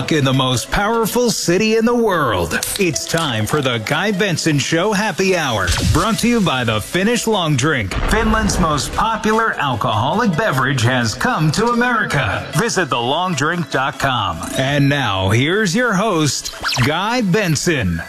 In the most powerful city in the world. It's time for the Guy Benson Show Happy Hour. Brought to you by the Finnish Long Drink. Finland's most popular alcoholic beverage has come to America. Visit thelongdrink.com. And now, here's your host, Guy Benson.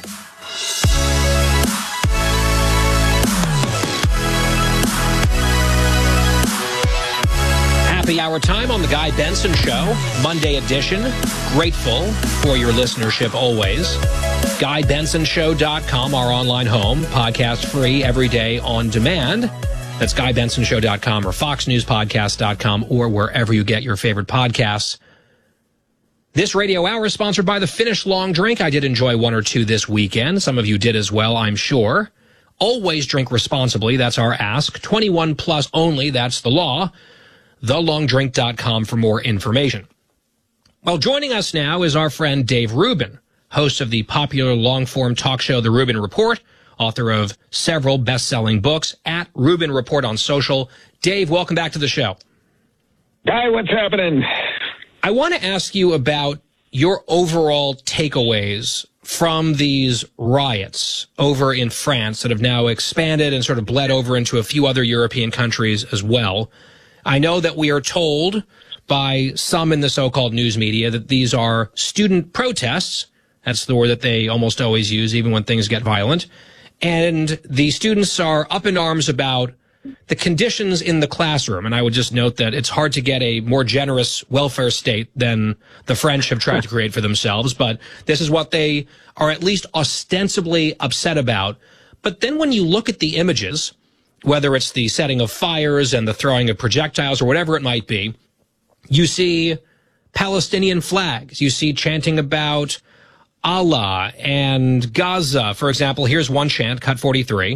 Happy hour time on the Guy Benson Show, Monday edition. Grateful for your listenership always. GuyBensonShow.com, our online home, podcast free every day on demand. That's GuyBensonShow.com or FoxNewsPodcast.com or wherever you get your favorite podcasts. This radio hour is sponsored by the Finnish Long Drink. I did enjoy one or two this weekend. Some of you did as well, I'm sure. Always drink responsibly. That's our ask. 21 plus only. That's the law. TheLongDrink.com for more information. Well, joining us now is our friend Dave Rubin, host of the popular long-form talk show The Rubin Report, author of several best-selling books, at Rubin Report on social. Dave, welcome back to the show. Guy, what's happening? I want to ask you about your overall takeaways from these riots over in France that have now expanded and sort of bled over into a few other European countries as well. I know that we are told by some in the so-called news media that these are student protests. That's the word that they almost always use, even when things get violent. And the students are up in arms about the conditions in the classroom. And I would just note that it's hard to get a more generous welfare state than the French have tried to create for themselves. But this is what they are at least ostensibly upset about. But then when you look at the images, whether it's the setting of fires and the throwing of projectiles or whatever it might be, you see Palestinian flags. You see chanting about Allah and Gaza. For example, here's one chant, cut 43.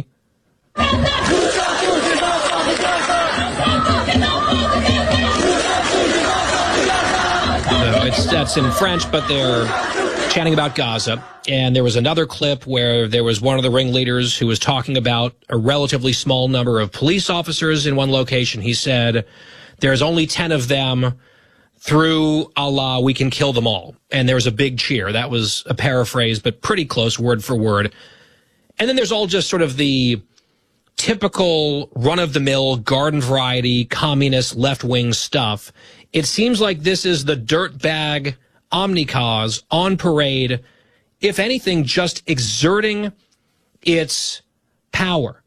That's in French, but they're chanting about Gaza. And there was another clip where there was one of the ringleaders who was talking about a relatively small number of police officers in one location. He said, there's only 10 of them. Through Allah, we can kill them all. And there was a big cheer. That was a paraphrase, but pretty close word for word. And then there's all just sort of the typical run-of-the-mill, garden variety, communist, left-wing stuff. It seems like this is the dirtbag omnicause on parade, if anything, just exerting its power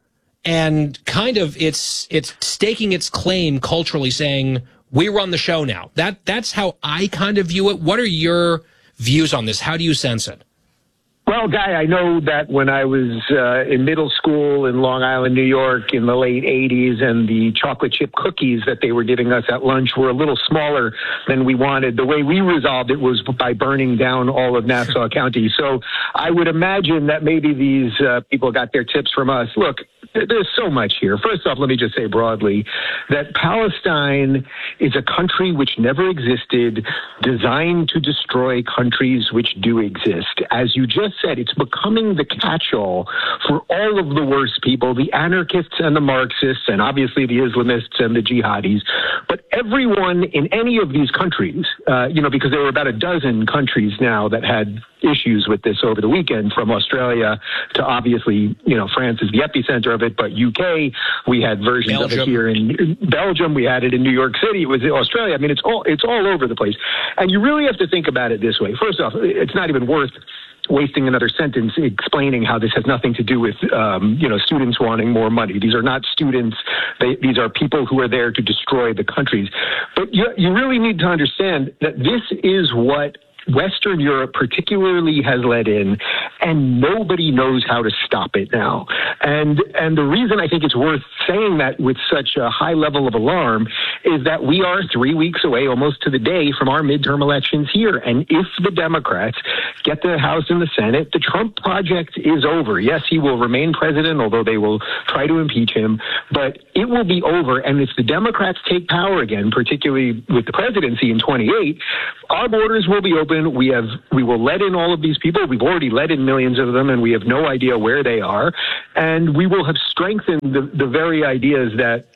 and kind of it's staking its claim culturally, saying, we run the show now. That's how I kind of view it. What are your views on this? How do you sense it? Well, Guy, I know that when I was in middle school in Long Island, New York in the late 80s, and the chocolate chip cookies that they were giving us at lunch were a little smaller than we wanted. The way we resolved it was by burning down all of Nassau County. So I would imagine that maybe these people got their tips from us. Look, there's so much here. First off, let me just say broadly that Palestine is a country which never existed, designed to destroy countries which do exist. As you just said, it's becoming the catch-all for all of the worst people, the anarchists and the Marxists, and obviously the Islamists and the jihadis. But everyone in any of these countries, because there were about a dozen countries now that had issues with this over the weekend, from Australia to obviously, France is the epicenter of it, but UK, we had versions Belgium. of it here in Belgium, we had it in New York City, it was Australia. I mean, it's all over the place. And you really have to think about it this way. First off, it's not even worth wasting another sentence explaining how this has nothing to do with, students wanting more money. These are not students. These are people who are there to destroy the countries. But you really need to understand that this is what Western Europe particularly has led in, and nobody knows how to stop it now. And the reason I think it's worth saying that with such a high level of alarm is that we are 3 weeks away, almost to the day, from our midterm elections here. And if the Democrats get the House and the Senate, the Trump project is over. Yes, he will remain president, although they will try to impeach him, but it will be over. And if the Democrats take power again, particularly with the presidency in 28, our borders will be open. We will let in all of these people. We've already let in millions of them, and we have no idea where they are. And we will have strengthened the very ideas that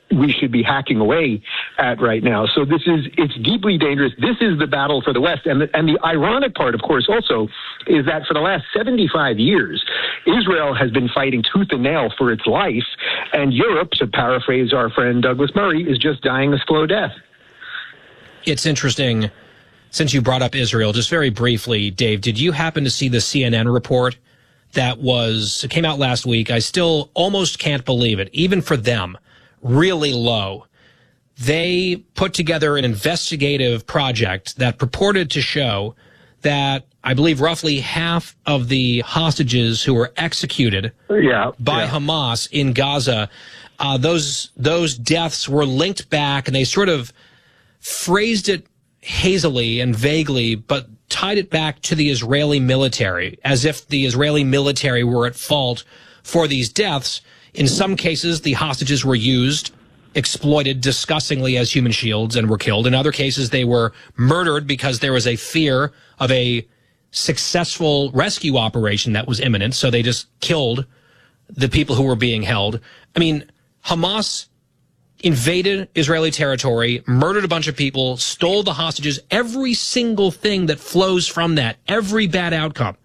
we should be hacking away at right now. So it's deeply dangerous. This is the battle for the West. And the ironic part, of course, also is that for the last 75 years, Israel has been fighting tooth and nail for its life. And Europe, to paraphrase our friend Douglas Murray, is just dying a slow death. It's interesting, since you brought up Israel, just very briefly, Dave, did you happen to see the CNN report that came out last week? I still almost can't believe it, even for them. Really low. They put together an investigative project that purported to show that I believe roughly half of the hostages who were executed by Hamas in Gaza, those deaths were linked back, and they sort of phrased it hazily and vaguely, but tied it back to the Israeli military, as if the Israeli military were at fault for these deaths. In some cases, the hostages were exploited disgustingly as human shields and were killed. In other cases, they were murdered because there was a fear of a successful rescue operation that was imminent, so they just killed the people who were being held. I mean, Hamas invaded Israeli territory, murdered a bunch of people, stole the hostages. Every single thing that flows from that, every bad outcome,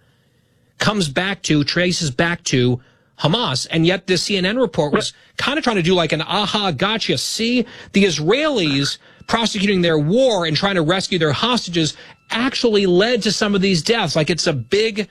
traces back to Hamas, and yet the CNN report was kind of trying to do like an aha, gotcha. See, the Israelis prosecuting their war and trying to rescue their hostages actually led to some of these deaths. Like it's a big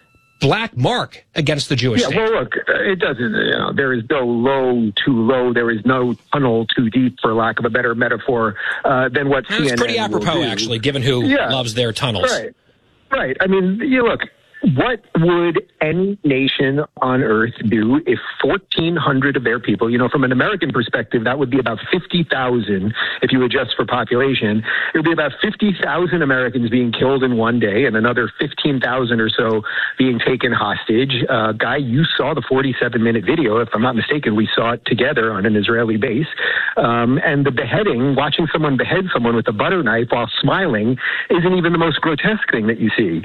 black mark against the Jewish state. Well, look, it doesn't, there is no low too low. There is no tunnel too deep, for lack of a better metaphor, than what CNN It's pretty apropos, actually, given who loves their tunnels. Right. I mean, look, what would any nation on earth do if 1,400 of their people, from an American perspective, that would be about 50,000 if you adjust for population. It would be about 50,000 Americans being killed in one day and another 15,000 or so being taken hostage. Guy, you saw the 47-minute video. If I'm not mistaken, we saw it together on an Israeli base. And the beheading, watching someone behead someone with a butter knife while smiling, isn't even the most grotesque thing that you see.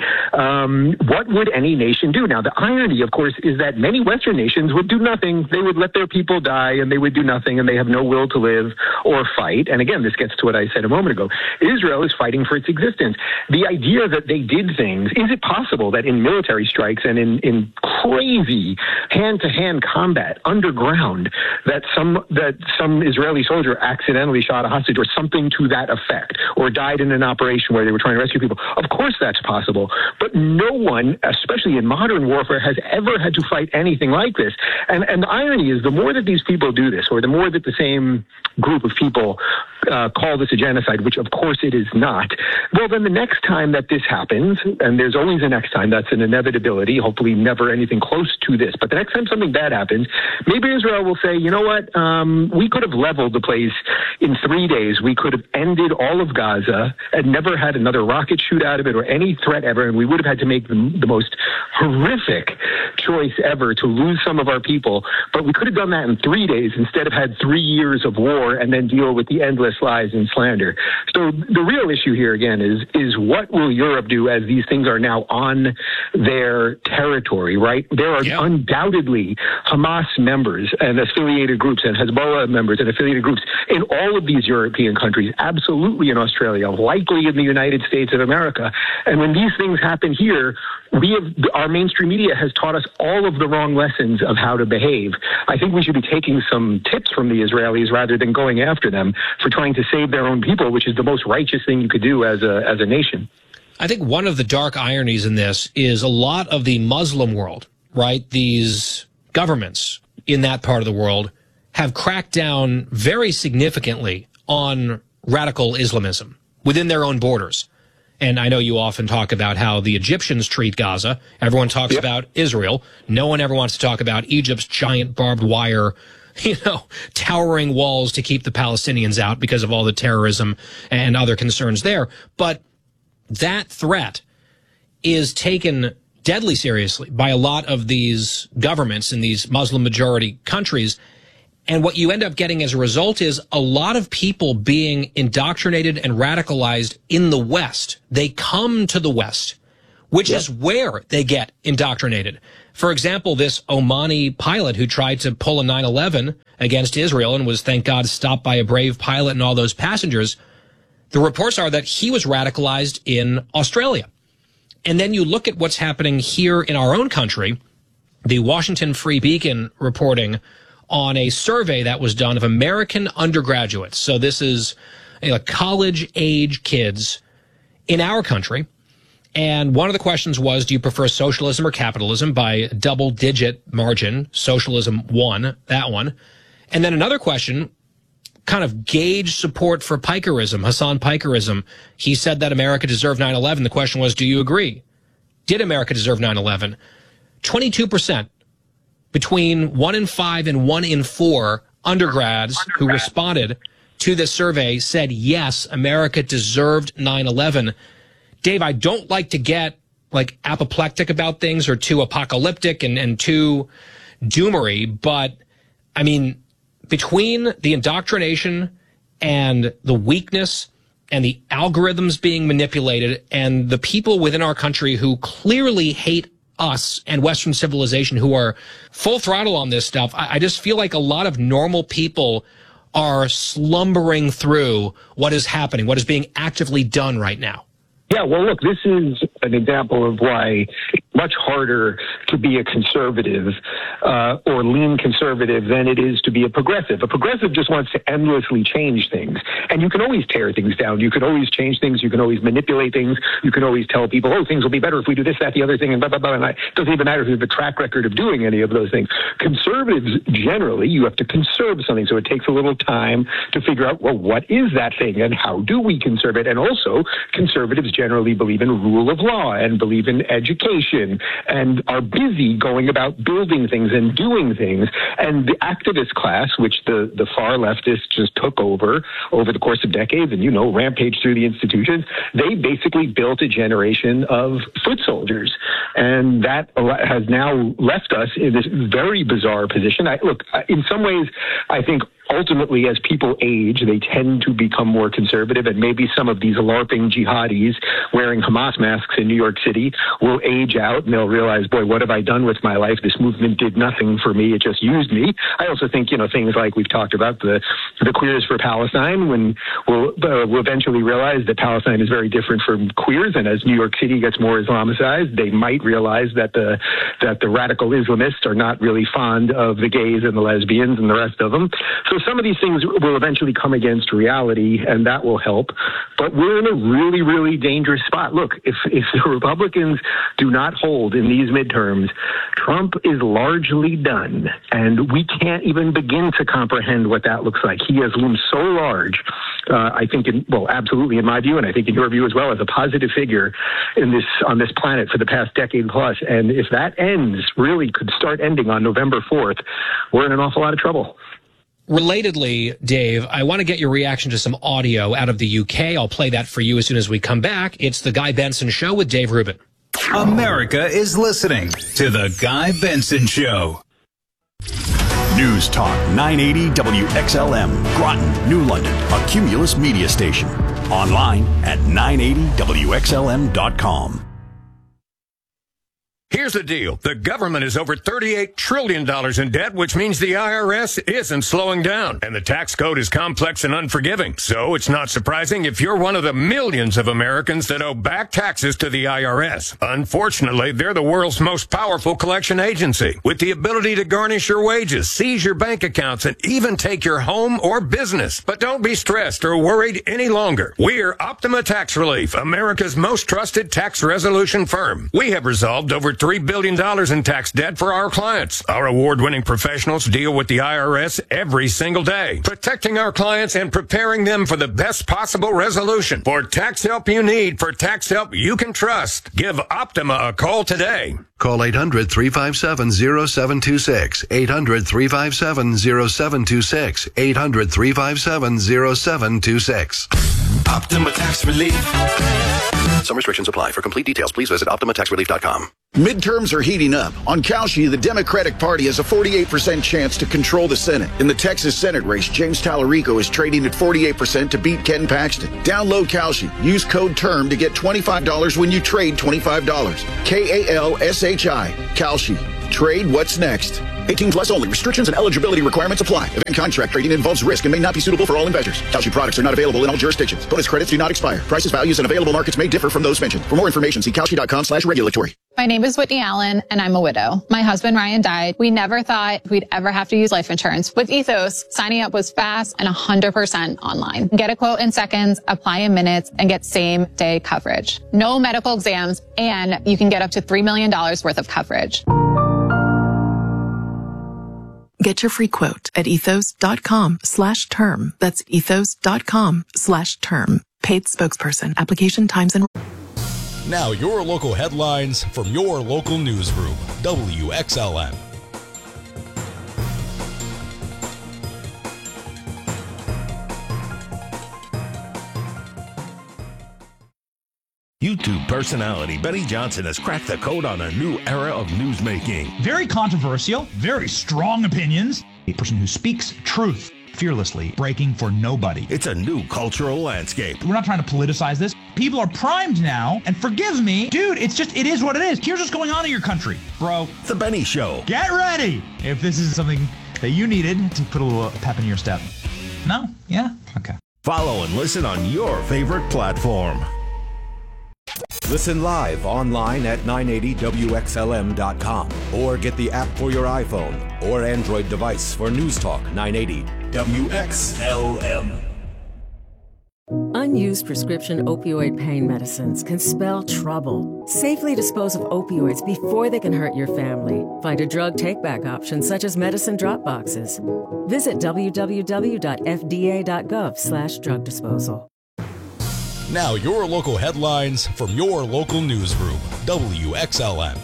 What would any nation do? Now, the irony, of course, is that many Western nations would do nothing. They would let their people die, and they would do nothing, and they have no will to live or fight. And again, this gets to what I said a moment ago. Israel is fighting for its existence. The idea that they did things, is it possible that in military strikes and in crazy hand-to-hand combat underground, that some Israeli soldier accidentally shot a hostage or something to that effect, or died in an operation where they were trying to rescue people? Of course that's possible. But no one, especially in modern warfare, has ever had to fight anything like this. And the irony is, the more that these people do this, or the more that the same group of people call this a genocide, which of course it is not, well, then the next time that this happens, and there's always a next time, that's an inevitability, hopefully never anything close to this, but the next time something bad happens, maybe Israel will say, you know what, we could have leveled the place in 3 days. We could have ended all of Gaza and never had another rocket shoot out of it or any threat ever, and we would have had to make the most horrific choice ever to lose some of our people, but we could have done that in 3 days instead of had 3 years of war and then deal with the endless lies and slander. So the real issue here, again, is what will Europe do as these things are now on their territory, right? There are undoubtedly Hamas members and affiliated groups and Hezbollah members and affiliated groups in all of these European countries, absolutely in Australia, likely in the United States of America. And when these things happen here, our mainstream media has taught us all of the wrong lessons of how to behave. I think we should be taking some tips from the Israelis rather than going after them for trying to save their own people, which is the most righteous thing you could do as a nation. I think one of the dark ironies in this is a lot of the Muslim world, right? These governments in that part of the world have cracked down very significantly on radical Islamism within their own borders. And I know you often talk about how the Egyptians treat Gaza. Everyone talks about Israel. No one ever wants to talk about Egypt's giant barbed wire, towering walls to keep the Palestinians out because of all the terrorism and other concerns there. But that threat is taken deadly seriously by a lot of these governments in these Muslim majority countries. And what you end up getting as a result is a lot of people being indoctrinated and radicalized in the West. They come to the West which is where they get indoctrinated. For example, this Omani pilot who tried to pull a 9/11 against Israel and was, thank God, stopped by a brave pilot and all those passengers, the reports are that he was radicalized in Australia. And then you look at what's happening here in our own country, the Washington Free Beacon reporting on a survey that was done of American undergraduates. So this is college-age kids in our country. And one of the questions was, do you prefer socialism or capitalism? By double-digit margin, socialism won, that one. And then another question, kind of gauge support for Pikerism, Hassan Pikerism. He said that America deserved 9/11. The question was, do you agree? Did America deserve 9/11? 22%, between 1 in 5 and 1 in 4 undergrads who responded to this survey said, yes, America deserved 9/11. Dave, I don't like to get apoplectic about things or too apocalyptic and too doomery, but I mean, between the indoctrination and the weakness and the algorithms being manipulated and the people within our country who clearly hate us and Western civilization, who are full throttle on this stuff, I just feel like a lot of normal people are slumbering through what is happening, what is being actively done right now. Yeah, well, look, this is an example of why it's much harder to be a conservative or lean conservative than it is to be a progressive. A progressive just wants to endlessly change things. And you can always tear things down. You can always change things. You can always manipulate things. You can always tell people, oh, things will be better if we do this, that, the other thing, and blah, blah, blah. And it doesn't even matter if you have a track record of doing any of those things. Conservatives, generally, you have to conserve something. So it takes a little time to figure out, well, what is that thing and how do we conserve it? And also, conservatives generally believe in rule of law and believe in education and are busy going about building things and doing things. And the activist class, which the far leftists just took over the course of decades and, rampaged through the institutions, they basically built a generation of foot soldiers. And that has now left us in this very bizarre position. In some ways, I think ultimately, as people age, they tend to become more conservative, and maybe some of these LARPing jihadis wearing Hamas masks in New York City will age out, and they'll realize, boy, what have I done with my life? This movement did nothing for me. It just used me. I also think, things like we've talked about, the Queers for Palestine, when we'll eventually realize that Palestine is very different from queers, and as New York City gets more Islamicized, they might realize that the radical Islamists are not really fond of the gays and the lesbians and the rest of them. So some of these things will eventually come against reality, and that will help. But we're in a really, really dangerous spot. Look, if the Republicans do not hold in these midterms, Trump is largely done, and we can't even begin to comprehend what that looks like. He has loomed so large, I think, absolutely in my view, and I think in your view as well, as a positive figure on this planet for the past decade plus. And if that could start ending on November 4th, we're in an awful lot of trouble. Relatedly, Dave, I want to get your reaction to some audio out of the UK. I'll play that for you as soon as we come back. It's The Guy Benson Show with Dave Rubin. America is listening to The Guy Benson Show. News Talk 980 WXLM, Groton, New London, a Cumulus media station. Online at 980WXLM.com. Here's the deal. The government is over $38 trillion in debt, which means the IRS isn't slowing down. And the tax code is complex and unforgiving. So it's not surprising if you're one of the millions of Americans that owe back taxes to the IRS. Unfortunately, they're the world's most powerful collection agency, with the ability to garnish your wages, seize your bank accounts, and even take your home or business. But don't be stressed or worried any longer. We're Optima Tax Relief, America's most trusted tax resolution firm. We have resolved over $3 billion in tax debt for our clients. Our award-winning professionals deal with the IRS every single day, protecting our clients and preparing them for the best possible resolution. For tax help you need, for tax help you can trust, give Optima a call today. Call 800-357-0726, 800-357-0726, 800-357-0726. Optima Tax Relief. Some restrictions apply. For complete details, please visit OptimaTaxRelief.com. Midterms are heating up. On Kalshi, the Democratic Party has a 48% chance to control the Senate. In the Texas Senate race, James Tallarico is trading at 48% to beat Ken Paxton. Download Kalshi. Use code TERM to get $25 when you trade $25. KALSHI. Kalshi. Trade what's next. 18 plus only. Restrictions and eligibility requirements apply. Event contract trading involves risk and may not be suitable for all investors. Kalshi products are not available in all jurisdictions. Bonus credits do not expire. Prices, values, and available markets may differ from those mentioned. For more information, see Kalshi.com/regulatory. My name is Whitney Allen, and I'm a widow. My husband, Ryan, died. We never thought we'd ever have to use life insurance. With Ethos, signing up was fast and 100% online. Get a quote in seconds, apply in minutes, and get same-day coverage. No medical exams, and you can get up to $3 million worth of coverage. Get your free quote at ethos.com/term. That's ethos.com/term. Paid spokesperson. Application times and... Now your local headlines from your local newsroom. WXLM. YouTube personality Benny Johnson has cracked the code on a new era of newsmaking. Very controversial, very strong opinions. A person who speaks truth fearlessly, breaking for nobody. It's a new cultural landscape. We're not trying to politicize this. People are primed now, and forgive me, dude, it is what it is. Here's what's going on in your country, bro. The Benny Show. Get ready if this is something that you needed to put a little pep in your step. No? Yeah? Okay. Follow and listen on your favorite platform. Listen live online at 980WXLM.com or get the app for your iPhone or Android device for News Talk 980 WXLM. Unused prescription opioid pain medicines can spell trouble. Safely dispose of opioids before they can hurt your family. Find a drug take-back option such as medicine drop boxes. Visit www.fda.gov/drug disposal. Now your local headlines from your local newsroom. WXLM.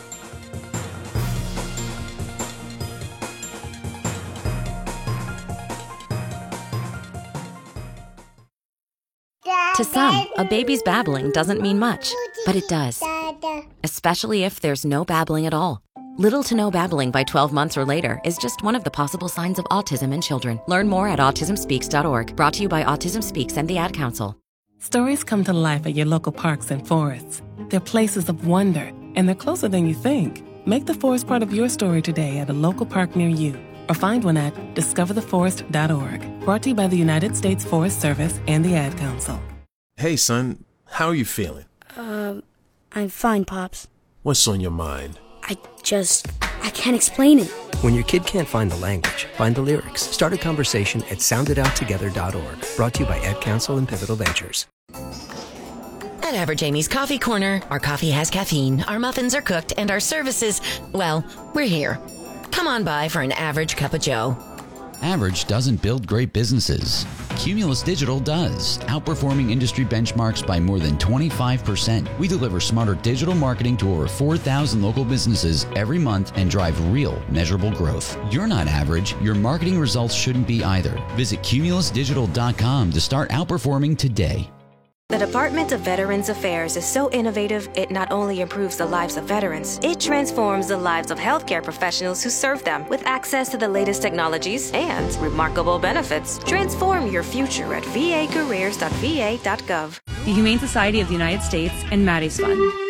To some, a baby's babbling doesn't mean much, but it does. Especially if there's no babbling at all. Little to no babbling by 12 months or later is just one of the possible signs of autism in children. Learn more at autismspeaks.org. Brought to you by Autism Speaks and the Ad Council. Stories come to life at your local parks and forests. They're places of wonder, and they're closer than you think. Make the forest part of your story today at a local park near you, or find one at discovertheforest.org. Brought to you by the United States Forest Service and the Ad Council. Hey, son, how are you feeling? I'm fine, Pops. What's on your mind? I can't explain it. When your kid can't find the language, find the lyrics. Start a conversation at soundedouttogether.org. Brought to you by Ad Council and Pivotal Ventures. At Average Amy's Coffee Corner, our coffee has caffeine, our muffins are cooked, and our services, well, we're here. Come on by for an average cup of joe. Average doesn't build great businesses. Cumulus Digital does, outperforming industry benchmarks by more than 25%. We deliver smarter digital marketing to over 4,000 local businesses every month and drive real, measurable growth. You're not average. Your marketing results shouldn't be either. Visit cumulusdigital.com to start outperforming today. The Department of Veterans Affairs is so innovative, it not only improves the lives of veterans, it transforms the lives of healthcare professionals who serve them with access to the latest technologies and remarkable benefits. Transform your future at vacareers.va.gov. The Humane Society of the United States and Maddie's Fund.